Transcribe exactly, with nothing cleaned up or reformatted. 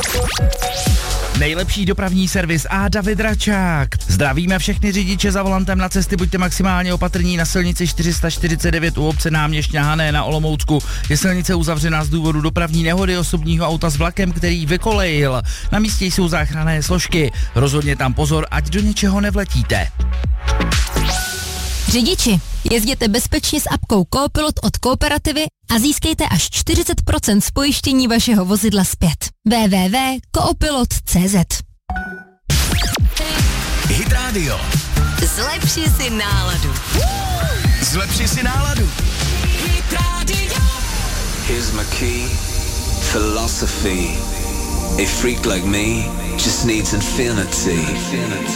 Nejlepší dopravní servis a David Račák. Zdravíme všechny řidiče za volantem na cesty, buďte maximálně opatrní na silnici čtyři sta čtyřicet devět u obce Náměšť na Hané na Olomoucku. Je silnice uzavřená z důvodu dopravní nehody osobního auta s vlakem, který vykolejil. Na místě jsou záchranné složky. Rozhodně tam pozor, ať do něčeho nevletíte. Řidiči, jezděte bezpečně s apkou Coopilot od Kooperativy a získejte až čtyřicet procent z pojištění vašeho vozidla zpět. w w w tečka coopilot tečka c z Hit Radio. Zlepši si náladu. Zlepši si náladu. Hit Radio. Here's my key, philosophy. A freak like me just needs infinity.